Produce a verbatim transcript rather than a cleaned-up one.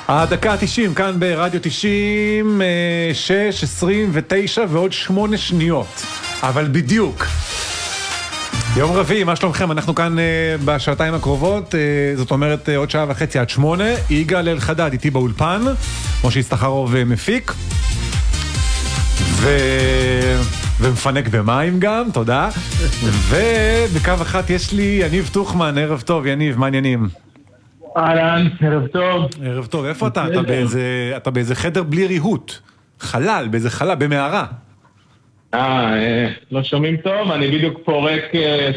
הדקה ה-תשעים, כאן ברדיו תשעים, שש, עשרים ותשע ועוד שמונה שניות. אבל בדיוק. יום רביעי, מה שלומכם? אנחנו כאן בשעתיים הקרובות, זאת אומרת עוד שעה וחצי עד שמונה. יגאל אלחדד איתי באולפן, משה יששכרוב מפיק. ו... ומפנק במים גם, תודה. ובקו אחת יש לי יניב תוכמן, ערב טוב, יניב, מה העניינים? אהלן, ערב טוב. ערב טוב, איפה אתה? אתה באיזה, אתה באיזה חדר בלי ריהוט. חלל, באיזה חלל, במערה. אה, לא שומעים טוב, אני בדיוק פורק